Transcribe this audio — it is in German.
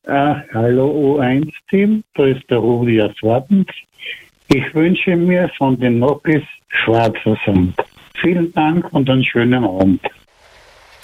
Hallo U1-Team, da ist der Rudi aus Wartens. Ich wünsche mir von den Nockis Schwarzer Sand. Vielen Dank und einen schönen Abend.